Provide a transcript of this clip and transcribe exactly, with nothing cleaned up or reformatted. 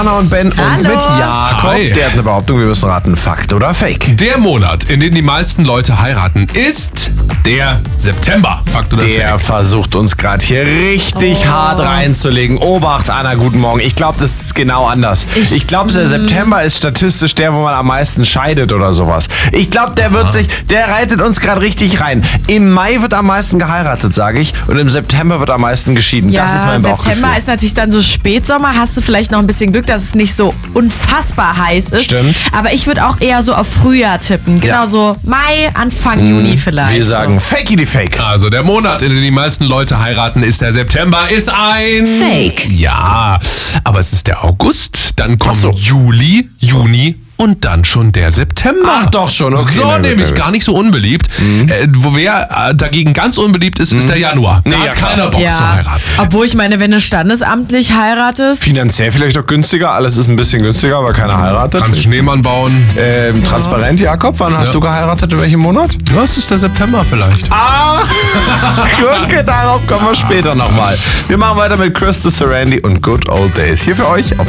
Anna und Ben Hallo. und mit Jakob. Hi. Der hat eine Behauptung, wir müssen raten, Fakt oder Fake. Der Monat, in dem die meisten Leute heiraten, ist der September. Fakt oder Der Fake? versucht uns gerade hier richtig Oh. hart reinzulegen. Obacht, Anna, guten Morgen. Ich glaube, das ist genau anders. Ich, ich glaube, der September ist statistisch der, wo man am meisten scheidet oder sowas. Ich glaube, der wird sich, der reitet uns gerade richtig rein. Im Mai wird am meisten geheiratet, sage ich. Und im September wird am meisten geschieden. Ja, das ist mein Bauchgefühl. September ist natürlich dann so Spätsommer. Hast du vielleicht noch ein bisschen Glück, dass es nicht so unfassbar heiß ist. Stimmt. Aber ich würde auch eher so auf Frühjahr tippen. Genau Ja. so Mai, Anfang Juni vielleicht. Wir sagen so. Fakey die Fake. Also der Monat, in dem die meisten Leute heiraten, ist der September, ist ein... Fake. Ja, aber es ist der August, dann kommt so. Juli, Juni und dann schon der September. Ach doch schon, okay. So, Na gut, nämlich na gut. gar nicht so unbeliebt. Äh, wo wer äh, dagegen ganz unbeliebt ist, ist der Januar. Da Nee, hat ja, klar. keiner Bock zu Ja. heiraten. Obwohl ich meine, wenn du standesamtlich heiratest. Finanziell vielleicht auch günstiger. Alles ist ein bisschen günstiger, aber keiner heiratet. Kannst Schneemann bauen. Ähm, transparent, Jakob. Wann hast Ja. du geheiratet? In welchem Monat? Ja, es ist der September vielleicht. Ah, okay, darauf kommen wir später nochmal. Wir machen weiter mit Chris Sarandon und Good Old Days. Hier für euch auf